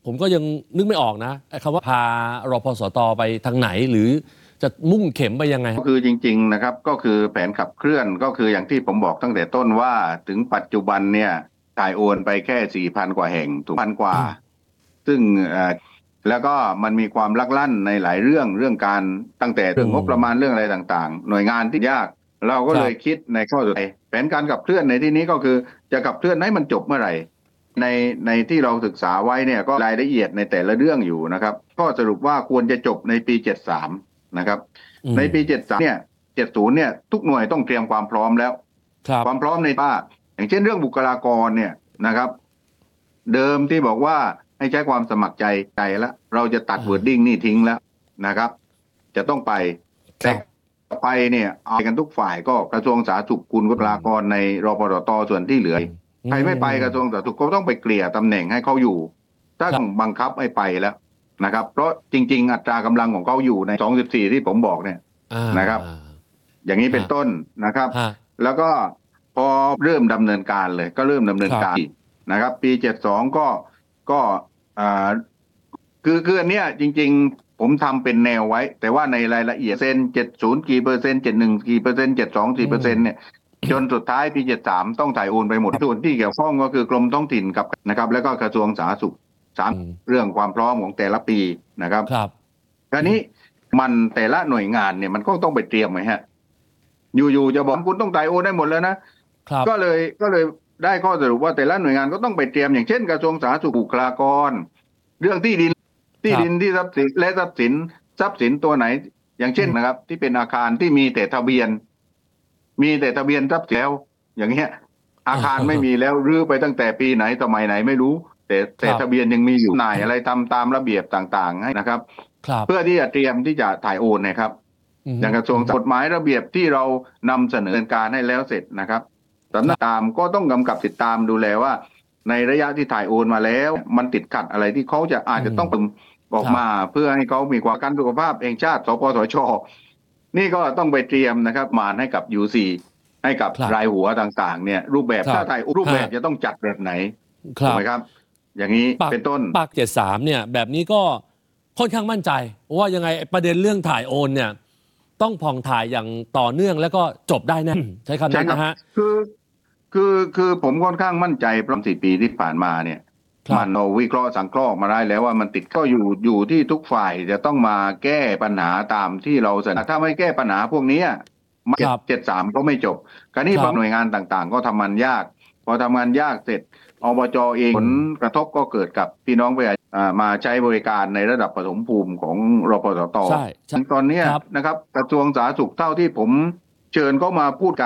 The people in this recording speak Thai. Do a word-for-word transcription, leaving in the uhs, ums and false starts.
ผมก็ยังนึกไม่ออกนะไอ้คำว่าพารพสตไปทางไหนหรือจะมุ่งเข็มไปยังไงก็คือจริงๆนะครับก็คือแผนขับเคลื่อนก็คืออย่างที่ผมบอกตั้งแต่ต้นว่าถึงปัจจุบันเนี่ยจ่ายโอนไปแค่สี่พันกว่าแห่งถูกพันกว่าซึ่งเอ่อแล้วก็มันมีความลักลั่นในหลายเรื่องเรื่องการตั้งแต่เรื่องงบประมาณเรื่องอะไรต่างๆหน่วยงานที่ยากเราก็เลยคิดในข้อสุดท้ายแผนการขับเคลื่อนในที่นี้ก็คือจะขับเคลื่อนให้มันจบเมื่อไหร่ในในที่เราศึกษาไว้เนี่ยก็รายละเอียดในแต่ละเรื่องอยู่นะครับก็สรุปว่าควรจะจบในปีเจ็ดสามนะครับในปีเจ็ดสามเนี่ยเจ็ดศูนย์เนี่ยทุกหน่วยต้องเตรียมความพร้อมแล้วความพร้อมในป้าอย่างเช่นเรื่องบุคลากรเนี่ยนะครับเดิมที่บอกว่าให้ใช้ความสมัครใจใจแล้วเราจะตัด wording นี่ทิ้งแล้วนะครับจะต้องไปแต่ไปเนี่ยเอากันทุกฝ่ายก็กระทรวงสาธารณสุขคุณบุคลากรในรพสตส่วนที่เหลือใครไม่ไปกระทรวงสาธารณสุขก็ต้องไปเกลี่ยตำแหน่งให้เขาอยู่ถ้าต้องบังคับให้ไปแล้วนะครับเพราะจริงๆอัตรากำลังของเขาอยู่ในสองสิบสี่ที่ผมบอกเนี่ยนะครับอย่างนี้เป็นต้นนะครับแล้วก็พอเริ่มดำเนินการเลยก็เริ่มดำเนินการนะครับปีเจ็ดสองก็ก็อ่าคือคืออันเนี้ยจริงๆผมทำเป็นแนวไว้แต่ว่าในรายละเอียดเซนเจ็ดศูนย์กี่เปอร์เซ็นต์เจ็ดหนึ่งกี่เปอร์เซ็นต์เจ็ดสองกี่เปอร์เซ็นต์เนี่ยจนสุดท้ายปีเจ็ดสามต้องถ่ายโอนไปหมดส่วนที่เกี่ยวข้องก็คือกรมท้องถิ่นกับนะครับแล้วก็กระทรวงสาธารณสุขสามเรื่องความพร้อมของแต่ละปีนะครับครับคราวนี้มันแต่ละหน่วยงานเนี่ยมันก็ต้องไปเตรียมไว้ฮะอยู่ๆจะบอกคุณต้องถ่ายโอนได้หมดแล้วนะก็เลยก็เลยได้ข้อสรุปว่าแต่ละหน่วยงานก็ต้องไปเตรียมอย่างเช่นกระทรวงสาธารณสุขบุคลากรเรื่องที่ดินที่ดินที่ทรัพย์สินและทรัพย์สินทรัพย์สินตัวไหนอย่างเช่นนะครับที่เป็นอาคารที่มีแต่ทะเบียนมีแต่ทะเบียนทรัพย์สินแล้วอย่างเงี้ยอาคารไม่มีแล้วรื้อไปตั้งแต่ปีไหนสมัยไหนไม่รู้แต่แต่ทะเบียนยังมีอยู่นายอะไรทำตามระเบียบต่างๆให้นะครับเพื่อที่จะเตรียมที่จะถ่ายโอนนะครับอย่างกระทรวงกฎหมายระเบียบที่เรานำเสนอการให้แล้วเสร็จนะครับสำนักตามก็ต้องกำกับติดตามดูแลว่าในระยะที่ถ่ายโอนมาแล้วมันติดขัดอะไรที่เขาจะอาจจะต้องปรึงออกมาเพื่อให้เขามีความกันสุขภาพแห่งชาติสปสชนี่ก็ต้องไปเตรียมนะครับมาให้กับ ยู ซี ให้กับรายหัวต่างๆเนี่ยรูปแบบถ้าถ่ายรูปแบบจะต้องจัดแบบไหนถูกไหมครับอย่างนี้เป็นต้นปากเจ็ดสามเนี่ยแบบนี้ก็ค่อนข้างมั่นใจว่ายังไงประเด็นเรื่องถ่ายโอนเนี่ยต้องผ่องถ่ายอย่างต่อเนื่องแล้วก็จบได้แน่ใช้คำนั้นนะฮะคือคือคือผมค่อนข้างมั่นใจเพราะสี่ปีที่ผ่านมาเนี่ยมันเราวิเคราะห์สังเคราะห์มาได้แล้วว่ามันติดก็อยู่อยู่ที่ทุกฝ่ายจะต้องมาแก้ปัญหาตามที่เราเสนอถ้าไม่แก้ปัญหาพวกนี้เจ็ดสามก็ไม่จบการนี้บางหน่วยงานต่างๆก็ทำงานยากพอทำงานยากเสร็จอบจเองผลกระทบก็เกิดกับพี่น้องประชาชนมาใช้บริการในระดับปฐมภูมิของรพสตตอนนี้นะครับกระทรวงสาธารณสุขเท่าที่ผมเชิญเขามาพูดกัน